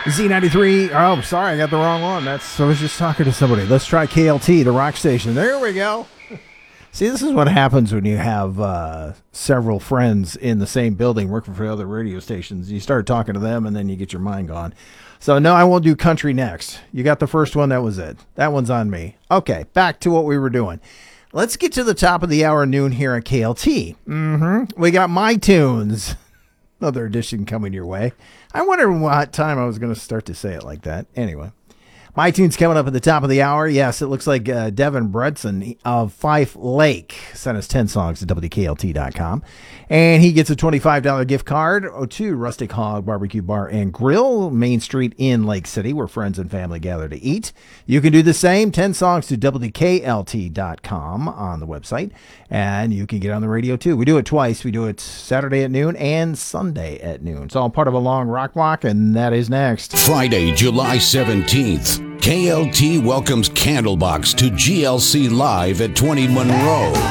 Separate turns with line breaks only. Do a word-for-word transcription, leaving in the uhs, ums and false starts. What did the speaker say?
Z ninety-three. Oh, sorry, I got the wrong one. That's I was just talking to somebody. Let's try K L T, the rock station. There we go. See, this is what happens when you have uh, several friends in the same building working for other radio stations. You start talking to them, and then you get your mind gone. So, no, I won't do country next. You got the first one. That was it. That one's on me. Okay, back to what we were doing. Let's get to the top of the hour noon here at K L T. Mm-hmm. We got My Tunes. Another edition coming your way. I wonder what time I was going to start to say it like that. Anyway. My Tunes coming up at the top of the hour. Yes, it looks like uh, Devin Bredson of Fife Lake sent us ten songs to W K L T dot com. And he gets a twenty-five dollars gift card to Rustic Hog Barbecue Bar and Grill, Main Street in Lake City, where friends and family gather to eat. You can do the same, ten songs to W K L T dot com on the website. And you can get on the radio, too. We do it twice. We do it Saturday at noon and Sunday at noon. It's all part of a long rock block, and that is next.
Friday, July seventeenth. K L T welcomes Candlebox to G L C Live at twenty Monroe.